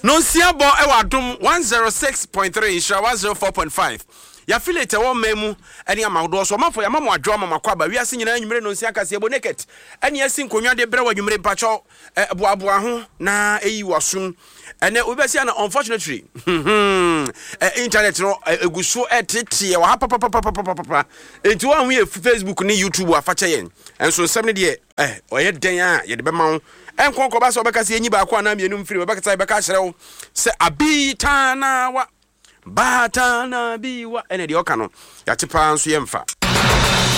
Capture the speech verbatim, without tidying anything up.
No siabo e wa dom one oh six point three insha one oh four point five. Ya affiliate e wo memu eni amawdo so mafo ya mamu adwo amama kwaba wi ase nyina anwumre no nsia kase ebo naked eni asi nkonwa de brɛ wadwumre mpacho boaboa ho na eyi wasum ene obesi na unfortunately internet no eguso etete wa papa papa papa papa enti wa hu ye Facebook ni YouTube afache yen enso nsɛm ne de eh oyɛ den a ye de bɛma ho enkonko ba so bɛka se enyi ba ko na mienu mfiri bɛka sai bɛka hyerɛ wo se abitana wa Batana biwa ene de oka no ya tepa nso yemfa